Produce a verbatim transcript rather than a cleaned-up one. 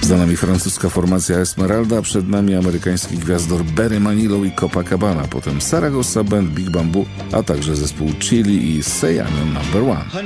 Za nami francuska formacja Esmeralda, przed nami amerykański gwiazdor Barry Manilow i Copacabana, potem Saragossa Band, Big Bamboo, a także zespół Chili i Say I'm Your Number One.